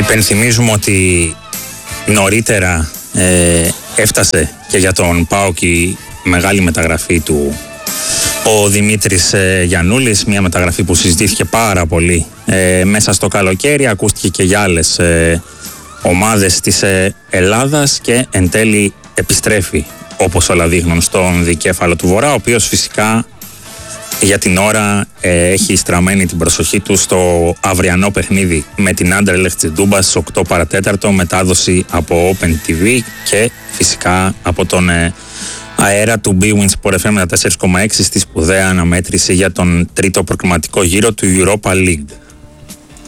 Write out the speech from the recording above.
Υπενθυμίζουμε ότι νωρίτερα έφτασε και για τον ΠΑΟΚ η μεγάλη μεταγραφή του ο Δημήτρης Γιαννούλης, μια μεταγραφή που συζητήθηκε πάρα πολύ μέσα στο καλοκαίρι, ακούστηκε και για άλλες ομάδες της Ελλάδας και εν τέλει επιστρέφει, όπως όλα δείχνουν, στον δικέφαλο του Βορρά, ο οποίος φυσικά για την ώρα έχει στραμμένη την προσοχή του στο αυριανό παιχνίδι με την Anderlecht Ντούμπα στις 8 παρατέταρτο, μετάδοση από Open TV και φυσικά από τον αέρα του bwin Sport FM 4,6 στη σπουδαία αναμέτρηση για τον τρίτο προκριματικό γύρο του Europa League.